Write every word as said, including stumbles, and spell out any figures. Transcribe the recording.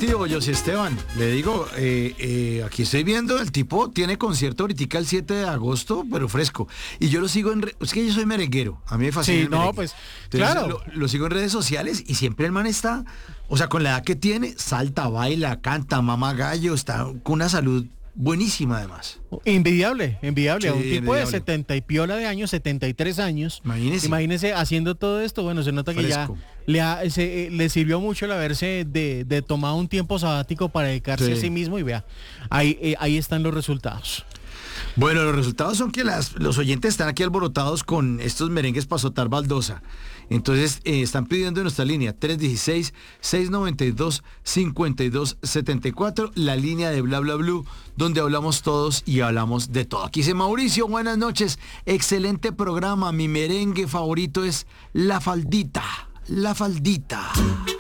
activo, José Esteban. Le digo, eh, eh, aquí estoy viendo, el tipo tiene concierto ahorita el siete de agosto, pero fresco. Y yo lo sigo en... Re- es que yo soy merenguero, a mí me fascina Sí, el no, merengue. pues, Entonces, claro. Lo, lo sigo en redes sociales y siempre el man está... O sea, con la edad que tiene, salta, baila, canta, mama gallo, está con una salud buenísima además. Envidiable, envidiable. Sí, a un tipo envidiable. de setenta y piola de años, setenta y tres años. Imagínese. Imagínese haciendo todo esto. Bueno, se nota que Fresco. ya le, ha- se, eh, le sirvió mucho el haberse de, de tomado un tiempo sabático para dedicarse Sí. a sí mismo y vea, ahí, eh, ahí están los resultados. Bueno, los resultados son que las, los oyentes están aquí alborotados con estos merengues para Sotar Baldosa. Entonces, eh, están pidiendo en nuestra línea tres uno seis, seis nueve dos, cinco dos siete cuatro, la línea de Bla Bla Blue, donde hablamos todos y hablamos de todo. Aquí dice Mauricio, buenas noches, excelente programa, mi merengue favorito es La Faldita, La Faldita.